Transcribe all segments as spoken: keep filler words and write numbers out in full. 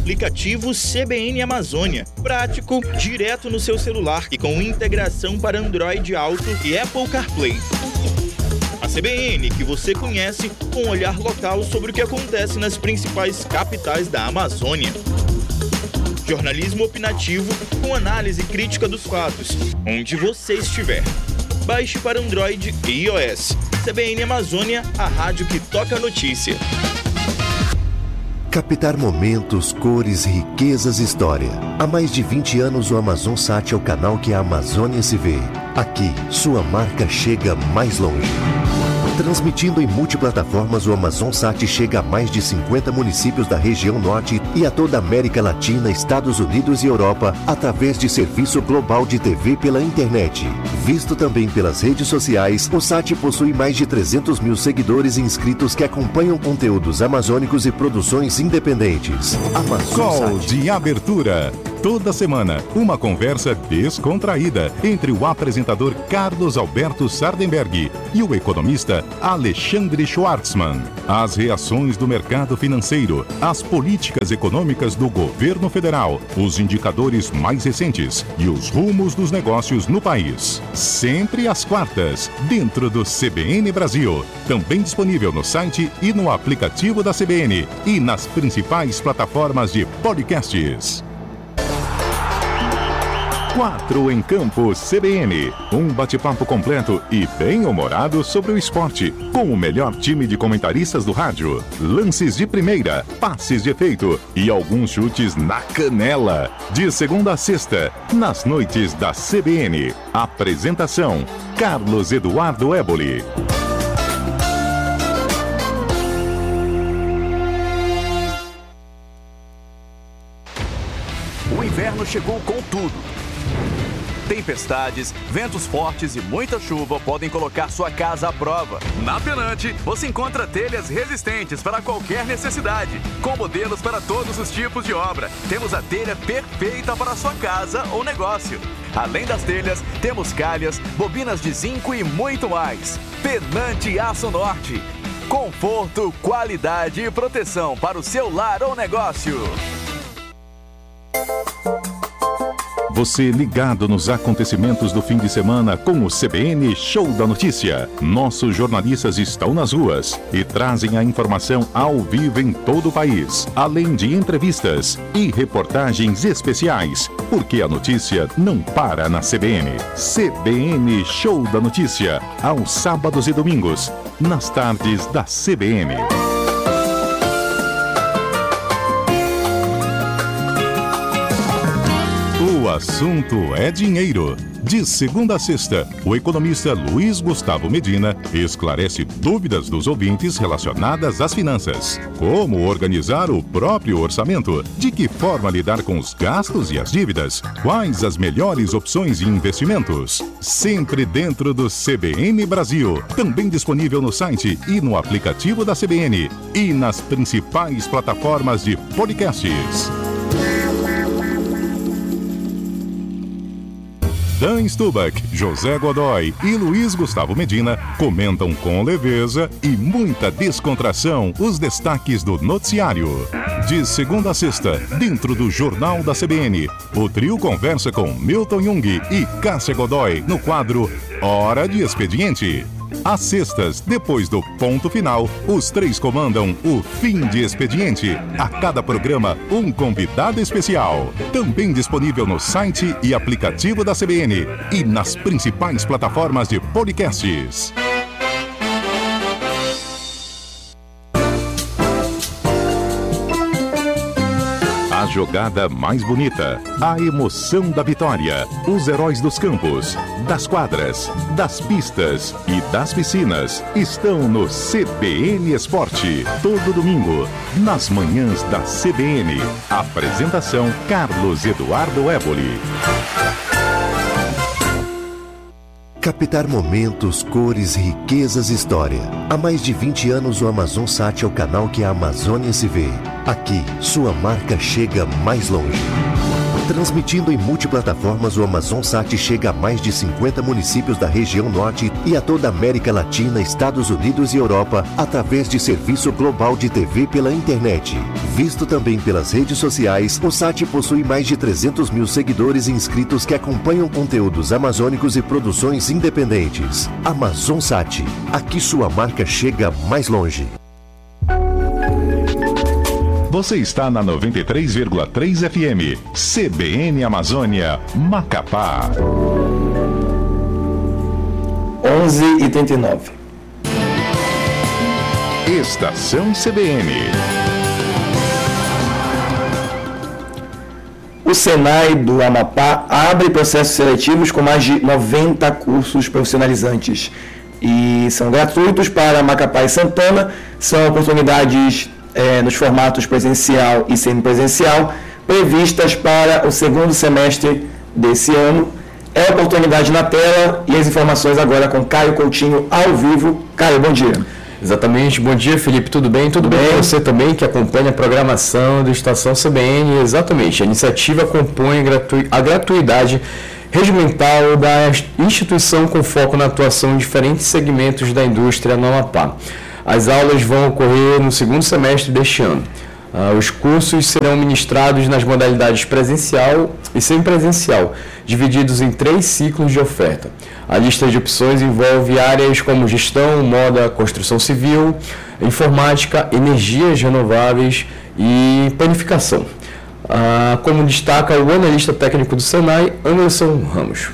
aplicativo C B N Amazônia. Prático, direto no seu celular e com integração para Android Auto e Apple CarPlay. A C B N que você conhece com um olhar local sobre o que acontece nas principais capitais da Amazônia. Jornalismo opinativo com análise crítica dos fatos, onde você estiver. Baixe para Android e iOS. C B N Amazônia, a rádio que toca a notícia. Captar momentos, cores, riquezas e história. Há mais de vinte anos o AmazonSat é o canal que a Amazônia se vê. Aqui, sua marca chega mais longe. Transmitindo em multiplataformas, o AmazonSat chega a mais de cinquenta municípios da região norte e a toda a América Latina, Estados Unidos e Europa, através de serviço global de T V pela internet. Visto também pelas redes sociais, o Sat possui mais de trezentos mil seguidores e inscritos que acompanham conteúdos amazônicos e produções independentes. Call de abertura. Toda semana, uma conversa descontraída entre o apresentador Carlos Alberto Sardenberg e o economista Alexandre Schwartzman. As reações do mercado financeiro, as políticas econômicas do governo federal, os indicadores mais recentes e os rumos dos negócios no país. Sempre às quartas, dentro do C B N Brasil. Também disponível no site e no aplicativo da C B N e nas principais plataformas de podcasts. Quatro em Campo C B N. Um bate-papo completo e bem-humorado sobre o esporte, com o melhor time de comentaristas do rádio. Lances de primeira, passes de efeito e alguns chutes na canela. De segunda a sexta, nas noites da C B N. Apresentação: Carlos Eduardo Éboli. O inverno chegou com tudo. Tempestades, ventos fortes e muita chuva podem colocar sua casa à prova. Na Penante, você encontra telhas resistentes para qualquer necessidade, com modelos para todos os tipos de obra. Temos a telha perfeita para a sua casa ou negócio. Além das telhas, temos calhas, bobinas de zinco e muito mais. Penante Aço Norte. Conforto, qualidade e proteção para o seu lar ou negócio. Você ligado nos acontecimentos do fim de semana com o C B N Show da Notícia. Nossos jornalistas estão nas ruas e trazem a informação ao vivo em todo o país, além de entrevistas e reportagens especiais, porque a notícia não para na C B N. C B N Show da Notícia, aos sábados e domingos, nas tardes da C B N. O assunto é dinheiro. De segunda a sexta, o economista Luiz Gustavo Medina esclarece dúvidas dos ouvintes relacionadas às finanças. Como organizar o próprio orçamento? De que forma lidar com os gastos e as dívidas? Quais as melhores opções de investimentos? Sempre dentro do C B N Brasil. Também disponível no site e no aplicativo da C B N. E nas principais plataformas de podcasts. Dan Stubach, José Godoy e Luiz Gustavo Medina comentam com leveza e muita descontração os destaques do noticiário. De segunda a sexta, dentro do Jornal da C B N, o trio conversa com Milton Jung e Cássia Godoy no quadro Hora de Expediente. Às sextas, depois do ponto final, os três comandam o Fim de Expediente. A cada programa, um convidado especial. Também disponível no site e aplicativo da C B N e nas principais plataformas de podcasts. A jogada mais bonita, a emoção da vitória, os heróis dos campos, das quadras, das pistas e das piscinas estão no C B N Esporte. Todo domingo, nas manhãs da C B N. Apresentação: Carlos Eduardo Éboli. Captar momentos, cores, riquezas e história. Há mais de vinte anos o AmazonSat é o canal que a Amazônia se vê. Aqui, sua marca chega mais longe. Transmitindo em multiplataformas, o AmazonSat chega a mais de cinquenta municípios da região norte e a toda a América Latina, Estados Unidos e Europa através de serviço global de T V pela internet. Visto também pelas redes sociais, o Sat possui mais de trezentos mil seguidores e inscritos que acompanham conteúdos amazônicos e produções independentes. AmazonSat, aqui sua marca chega mais longe. Você está na noventa e três vírgula três F M, C B N Amazônia, Macapá. onze e trinta e nove. Estação C B N. O Senai do Amapá abre processos seletivos com mais de noventa cursos profissionalizantes. E são gratuitos para Macapá e Santana, são oportunidades É, nos formatos presencial e semipresencial, previstas para o segundo semestre desse ano. É oportunidade na tela e as informações agora com Caio Coutinho ao vivo. Caio, bom dia. Exatamente, bom dia Felipe, tudo bem? Tudo, tudo bem com você também que acompanha a programação do Estação C B N? Exatamente, a iniciativa compõe gratu... a gratuidade regimental da instituição com foco na atuação em diferentes segmentos da indústria no Amapá. As aulas vão ocorrer no segundo semestre deste ano. Uh, os cursos serão ministrados nas modalidades presencial e semipresencial, divididos em três ciclos de oferta. A lista de opções envolve áreas como gestão, moda, construção civil, informática, energias renováveis e planificação. Uh, como destaca o analista técnico do Senai, Anderson Ramos.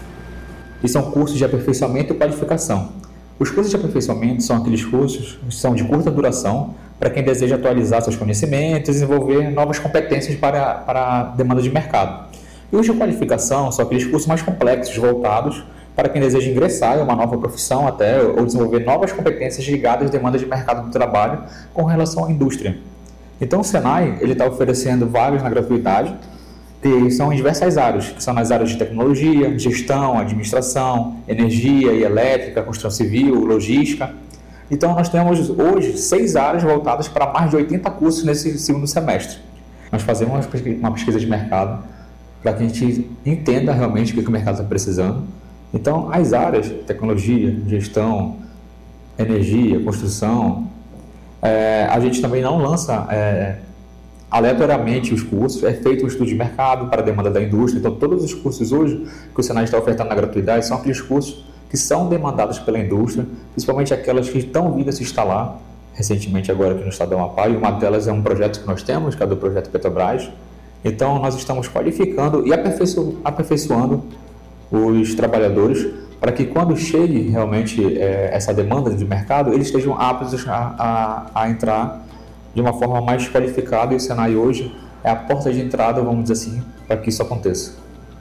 E são cursos de aperfeiçoamento e qualificação. Os cursos de aperfeiçoamento são aqueles cursos que são de curta duração para quem deseja atualizar seus conhecimentos e desenvolver novas competências para, para a demanda de mercado. E os de qualificação são aqueles cursos mais complexos, voltados para quem deseja ingressar em uma nova profissão até ou desenvolver novas competências ligadas às demandas de mercado do trabalho com relação à indústria. Então o Senai está oferecendo vagas na gratuidade, que são em diversas áreas, que são nas áreas de tecnologia, gestão, administração, energia e elétrica, construção civil, logística. Então nós temos hoje seis áreas voltadas para mais de oitenta cursos nesse segundo semestre. Nós fazemos uma pesquisa de mercado para que a gente entenda realmente o que o mercado está precisando. Então as áreas, tecnologia, gestão, energia, construção, é, a gente também não lança é, aleatoriamente os cursos, é feito um estudo de mercado para a demanda da indústria. Então todos os cursos hoje que o Senai está ofertando na gratuidade são aqueles cursos que são demandados pela indústria, principalmente aquelas que estão vindo a se instalar recentemente agora aqui no estado do Amapá, e uma delas é um projeto que nós temos, que é do projeto Petrobras. Então nós estamos qualificando e aperfeiço- aperfeiçoando os trabalhadores para que quando chegue realmente é, essa demanda de mercado, eles estejam aptos a, a, a entrar de uma forma mais qualificada, e o Senai hoje é a porta de entrada, vamos dizer assim, para que isso aconteça.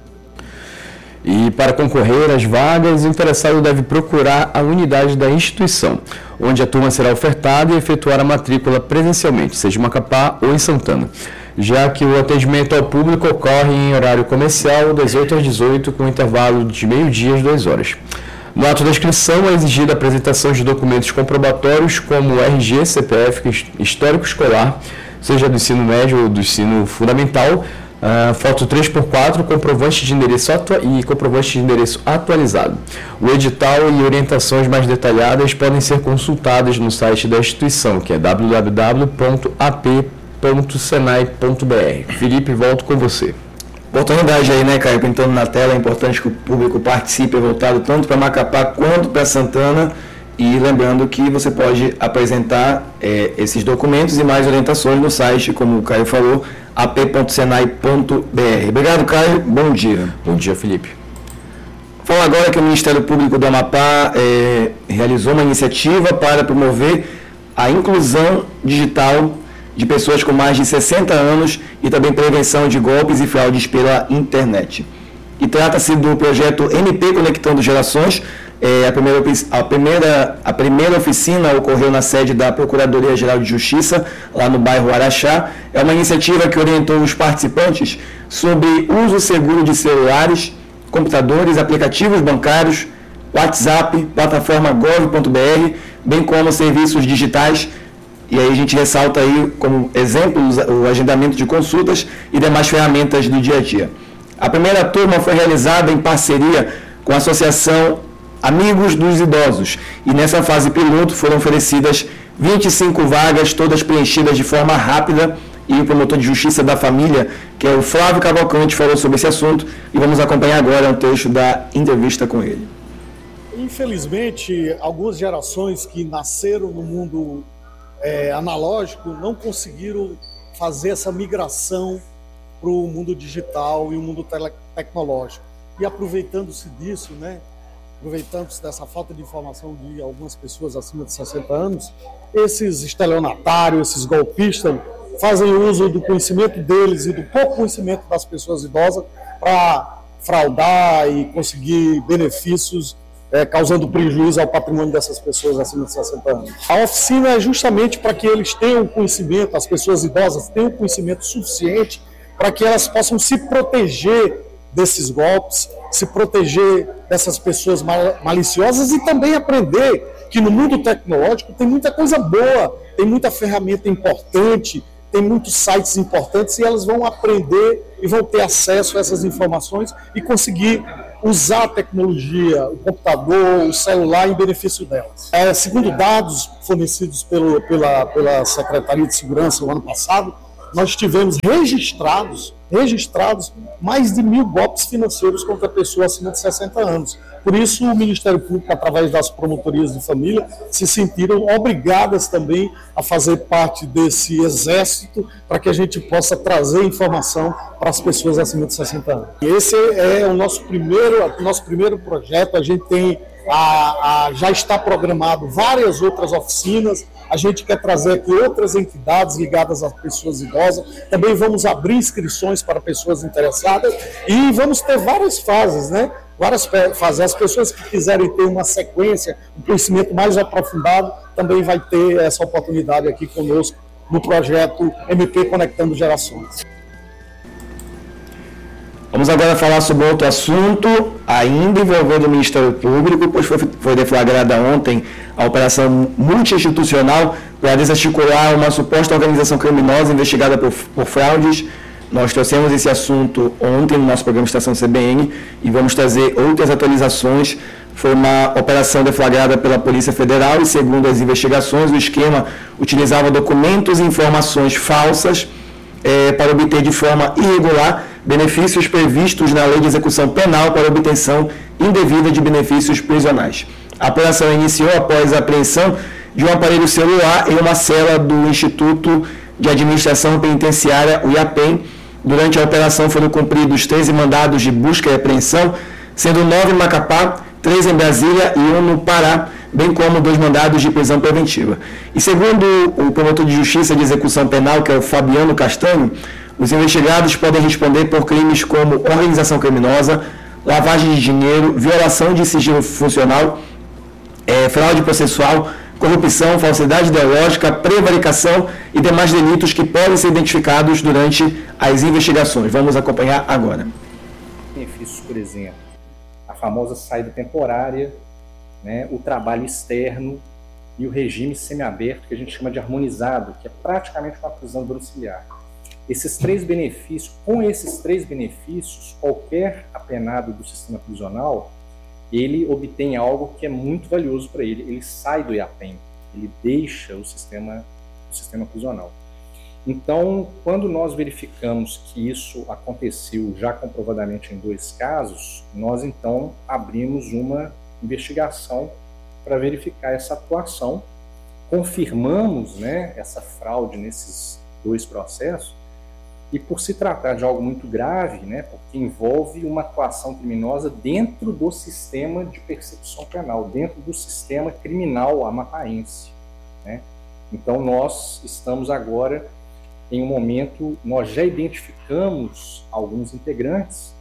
E para concorrer às vagas, o interessado deve procurar a unidade da instituição, onde a turma será ofertada e efetuar a matrícula presencialmente, seja em Macapá ou em Santana, já que o atendimento ao público ocorre em horário comercial, das oito às dezoito, com intervalo de meio-dia às duas horas. No ato da inscrição é exigida a apresentação de documentos comprobatórios como R G, C P F, histórico escolar, seja do ensino médio ou do ensino fundamental, uh, foto três por quatro, comprovante de endereço atua- e comprovante de endereço atualizado. O edital e orientações mais detalhadas podem ser consultadas no site da instituição, que é w w w ponto a p ponto senai ponto b r. Felipe, volto com você. Oportunidade aí, né, Caio? Pintando na tela, é importante que o público participe, voltado tanto para Macapá quanto para Santana. E lembrando que você pode apresentar é, esses documentos e mais orientações no site, como o Caio falou, a p ponto senai ponto b r. Obrigado, Caio. Bom dia. Bom dia, Felipe. Fala agora que o Ministério Público do Amapá é, realizou uma iniciativa para promover a inclusão digital de pessoas com mais de sessenta anos e também prevenção de golpes e fraudes pela internet. E trata-se do projeto M P Conectando Gerações. É, a, primeira, a, primeira, a primeira oficina ocorreu na sede da Procuradoria-Geral de Justiça, lá no bairro Araxá. É uma iniciativa que orientou os participantes sobre uso seguro de celulares, computadores, aplicativos bancários, WhatsApp, plataforma gov ponto b r, bem como serviços digitais. E aí a gente ressalta aí como exemplos o agendamento de consultas e demais ferramentas do dia a dia. A primeira turma foi realizada em parceria com a Associação Amigos dos Idosos. E nessa fase piloto foram oferecidas vinte e cinco vagas, todas preenchidas de forma rápida, e o promotor de Justiça da Família, que é o Flávio Cavalcante, falou sobre esse assunto e vamos acompanhar agora um trecho da entrevista com ele. Infelizmente, algumas gerações que nasceram no mundo é, analógico não conseguiram fazer essa migração para o mundo digital e o mundo tecnológico. E aproveitando-se disso, né, aproveitando-se dessa falta de informação de algumas pessoas acima de sessenta anos, esses estelionatários, esses golpistas, fazem uso do conhecimento deles e do pouco conhecimento das pessoas idosas para fraudar e conseguir benefícios, é, causando prejuízo ao patrimônio dessas pessoas acima de sessenta anos. A oficina é justamente para que eles tenham conhecimento, as pessoas idosas tenham conhecimento suficiente para que elas possam se proteger desses golpes, se proteger dessas pessoas mal, maliciosas e também aprender que no mundo tecnológico tem muita coisa boa, tem muita ferramenta importante, tem muitos sites importantes e elas vão aprender e vão ter acesso a essas informações e conseguir usar a tecnologia, o computador, o celular em benefício delas. É, segundo dados fornecidos pelo, pela, pela Secretaria de Segurança no ano passado, nós tivemos registrados, registrados mais de mil golpes financeiros contra pessoas acima de sessenta anos. Por isso, o Ministério Público, através das promotorias de família, se sentiram obrigadas também a fazer parte desse exército para que a gente possa trazer informação para as pessoas acima de sessenta anos. Esse é o nosso primeiro, o nosso primeiro projeto. A gente tem, a, a, já está programado várias outras oficinas. A gente quer trazer aqui outras entidades ligadas às pessoas idosas. Também vamos abrir inscrições para pessoas interessadas e vamos ter várias fases, né? Várias fases. As pessoas que quiserem ter uma sequência, um conhecimento mais aprofundado, também vai ter essa oportunidade aqui conosco no projeto M P Conectando Gerações. Vamos agora falar sobre outro assunto, ainda envolvendo o Ministério Público, pois foi, foi deflagrada ontem a operação multi-institucional para desarticular uma suposta organização criminosa investigada por, por fraudes. Nós trouxemos esse assunto ontem no nosso programa Estação C B N e vamos trazer outras atualizações. Foi uma operação deflagrada pela Polícia Federal e, segundo as investigações, o esquema utilizava documentos e informações falsas é, para obter de forma irregular benefícios previstos na Lei de Execução Penal para obtenção indevida de benefícios prisionais. A operação iniciou após a apreensão de um aparelho celular em uma cela do Instituto de Administração Penitenciária, o IAPEN. Durante a operação foram cumpridos treze mandados de busca e apreensão, sendo nove em Macapá, três em Brasília e um no Pará, bem como dois mandados de prisão preventiva. E segundo o promotor de Justiça de Execução Penal, que é o Fabiano Castanho, os investigados podem responder por crimes como organização criminosa, lavagem de dinheiro, violação de sigilo funcional, é, fraude processual, corrupção, falsidade ideológica, prevaricação e demais delitos que podem ser identificados durante as investigações. Vamos acompanhar agora. Benefícios, por exemplo, a famosa saída temporária, né, o trabalho externo e o regime semiaberto, que a gente chama de harmonizado, que é praticamente uma prisão domiciliar. Esses três benefícios, com esses três benefícios, qualquer apenado do sistema prisional, ele obtém algo que é muito valioso para ele. Ele sai do IAPEN, ele deixa o sistema, o sistema prisional. Então, quando nós verificamos que isso aconteceu já comprovadamente em dois casos, nós então abrimos uma investigação para verificar essa atuação, confirmamos, né, essa fraude nesses dois processos. E por se tratar de algo muito grave, né, porque envolve uma atuação criminosa dentro do sistema de persecução penal, dentro do sistema criminal amapaense, né? Então nós estamos agora em um momento, nós já identificamos alguns integrantes.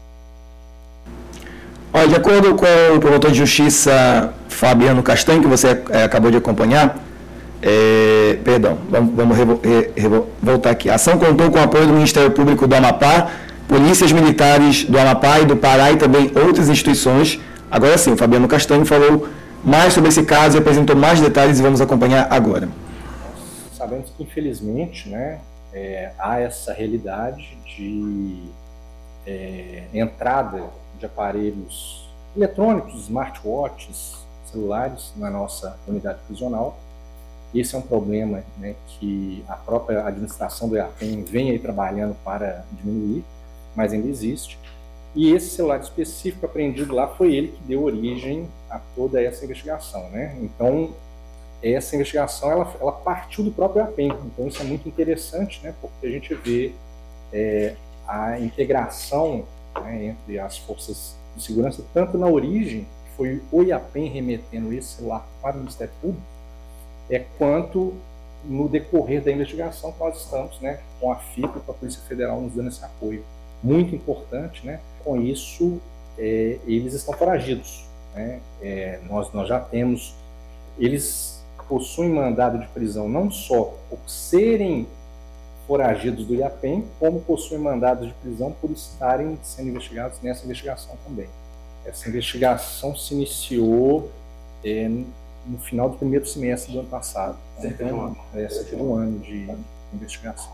Olha, de acordo com o promotor de Justiça Fabiano Castanho, que você é, acabou de acompanhar, É, perdão, vamos, vamos revo, re, revo, voltar aqui. A ação contou com o apoio do Ministério Público do Amapá, polícias militares do Amapá e do Pará e também outras instituições. Agora sim, o Fabiano Castanho falou mais sobre esse caso e apresentou mais detalhes e vamos acompanhar agora. Nós sabemos que, infelizmente, né, é, há essa realidade de é, entrada de aparelhos eletrônicos, smartwatches, celulares na nossa unidade prisional. Esse é um problema, né, que a própria administração do IAPEM vem aí trabalhando para diminuir, mas ainda existe. E esse celular específico apreendido lá foi ele que deu origem a toda essa investigação, né? Então, essa investigação ela, ela partiu do próprio IAPEM. Então, isso é muito interessante, né, porque a gente vê é, a integração, né, entre as forças de segurança, tanto na origem, que foi o IAPEM remetendo esse celular para o Ministério Público, é, quanto no decorrer da investigação que nós estamos, né, com a F I P e com a Polícia Federal nos dando esse apoio. Muito importante, né? Com isso, é, eles estão foragidos, né? É, nós, nós já temos, eles possuem mandado de prisão não só por serem foragidos do IAPEM, como possuem mandados de prisão por estarem sendo investigados nessa investigação também. Essa investigação se iniciou é, no final do primeiro semestre do ano passado. Cerca de um ano. É, cerca de um ano de investigação.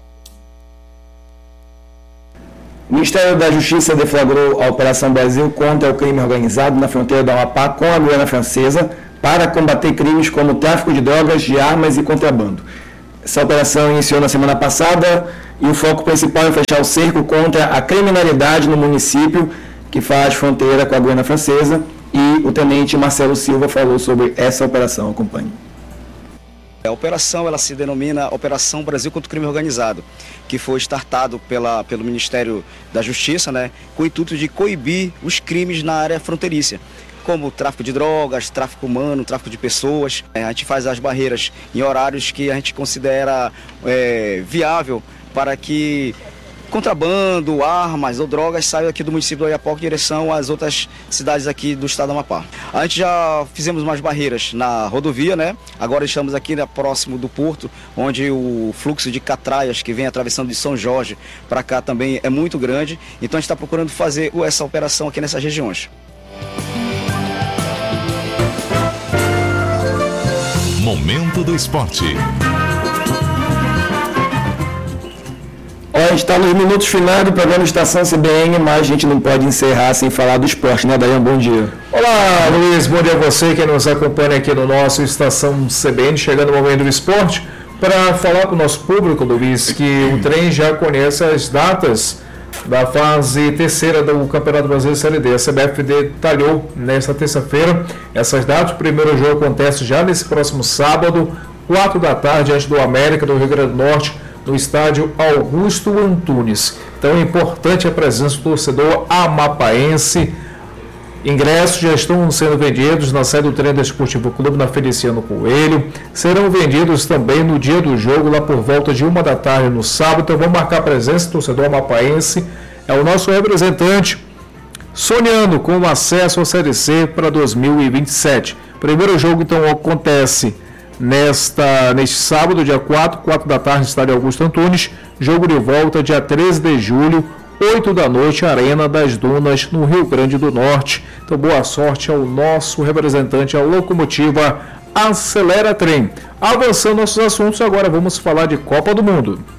O Ministério da Justiça deflagrou a Operação Brasil contra o crime organizado na fronteira do Amapá com a Guiana Francesa para combater crimes como tráfico de drogas, de armas e contrabando. Essa operação iniciou na semana passada e o foco principal é fechar o cerco contra a criminalidade no município que faz fronteira com a Guiana Francesa, e o tenente Marcelo Silva falou sobre essa operação. Acompanhe. A operação ela se denomina Operação Brasil contra o Crime Organizado, que foi startado pela, pelo Ministério da Justiça, né, com o intuito de coibir os crimes na área fronteiriça, como tráfico de drogas, tráfico humano, tráfico de pessoas. A gente faz as barreiras em horários que a gente considera é, viável para que contrabando, armas ou drogas saiam aqui do município do Oiapoque em direção às outras cidades aqui do estado do Amapá. A gente já fizemos umas barreiras na rodovia, né? Agora estamos aqui, né, próximo do porto, onde o fluxo de catraias que vem atravessando de São Jorge para cá também é muito grande. Então a gente está procurando fazer essa operação aqui nessas regiões. Momento do Esporte. Olha, a gente está nos minutos finais do programa Estação C B N, mas a gente não pode encerrar sem falar do esporte, né, Dayan? Bom dia. Olá, Luiz, bom dia a você que nos acompanha aqui no nosso Estação C B N, chegando no momento do esporte, para falar para o nosso público, Luiz, que o trem já conhece as datas da fase terceira do Campeonato Brasileiro Série D. A C B F detalhou nesta terça-feira essas datas. O primeiro jogo acontece já nesse próximo sábado, quatro da tarde, diante do América do Rio Grande do Norte, no estádio Augusto Antunes. Então é importante a presença do torcedor amapaense. Ingressos já estão sendo vendidos na sede do Treino Esportivo Clube na Feliciano Coelho. Serão vendidos também no dia do jogo, lá por volta de uma da tarde no sábado. Então vamos marcar a presença do torcedor amapaense. É o nosso representante sonhando com o acesso à Série C para dois mil e vinte e sete. Primeiro jogo então acontece Nesta, neste sábado, dia quatro, quatro da tarde, estádio Augusto Antunes. Jogo de volta, dia treze de julho, oito da noite, Arena das Dunas, no Rio Grande do Norte. Então, boa sorte ao nosso representante, a locomotiva Acelera Trem. Avançando nossos assuntos, agora vamos falar de Copa do Mundo.